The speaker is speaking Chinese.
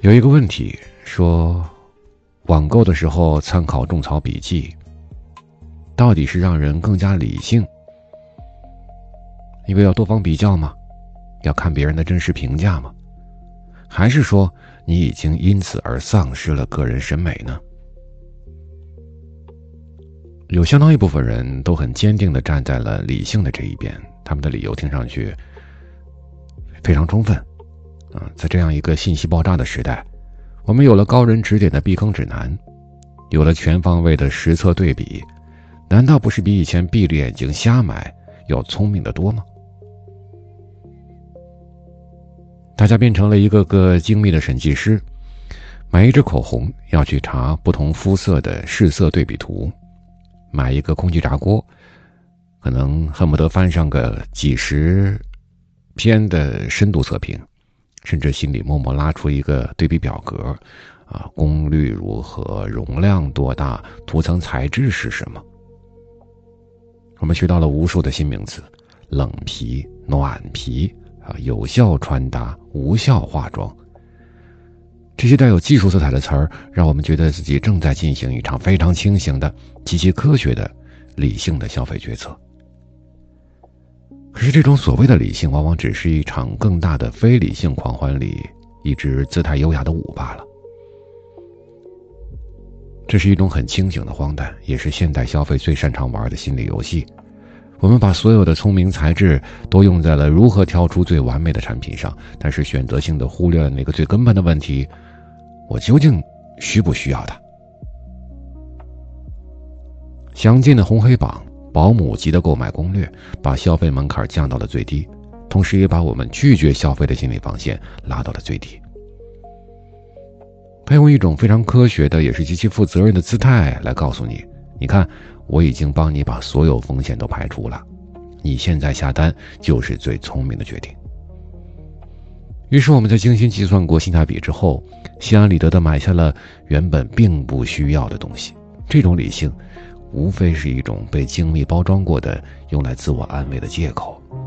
有一个问题说，网购的时候参考种草笔记，到底是让人更加理性，因为要多方比较吗？要看别人的真实评价吗？还是说你已经因此而丧失了个人审美呢？有相当一部分人都很坚定地站在了理性的这一边，他们的理由听上去非常充分。在这样一个信息爆炸的时代，我们有了高人指点的避坑指南，有了全方位的实测对比，难道不是比以前闭着眼睛瞎买要聪明得多吗？大家变成了一个个精密的审计师，买一支口红要去查不同肤色的试色对比图，买一个空气炸锅可能恨不得翻上个几十篇的深度测评，甚至心里默默拉出一个对比表格，功率如何，容量多大，涂层材质是什么。我们学到了无数的新名词，冷皮、暖皮，有效穿搭、无效化妆。这些带有技术色彩的词儿，让我们觉得自己正在进行一场非常清醒的、极其科学的、理性的消费决策。可是这种所谓的理性，往往只是一场更大的非理性狂欢里一支姿态优雅的舞罢了。这是一种很清醒的荒诞，也是现代消费最擅长玩的心理游戏。我们把所有的聪明才智都用在了如何挑出最完美的产品上，但是选择性的忽略了那个最根本的问题：我究竟需不需要它？详尽的红黑榜、保姆级的购买攻略，把消费门槛降到了最低，同时也把我们拒绝消费的心理防线拉到了最低。他用一种非常科学的，也是极其负责任的姿态来告诉你，你看，我已经帮你把所有风险都排除了，你现在下单就是最聪明的决定。于是我们在精心计算过性价比之后，心安理得地买下了原本并不需要的东西。这种理性无非是一种被精密包装过的用来自我安慰的借口。